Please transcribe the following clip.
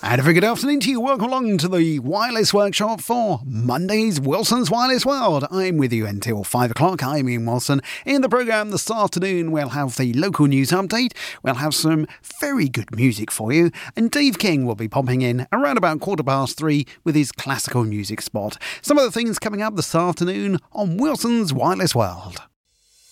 And a very good afternoon to you. Welcome along to the Wireless Workshop for Monday's Wilson's Wireless World. I'm with you until 5 o'clock. I'm Ian Wilson. In the programme this afternoon, we'll have the local news update. We'll have some very good music for you. And Dave King will be popping in around about 3:15 with his classical music spot. Some of the things coming up this afternoon on Wilson's Wireless World.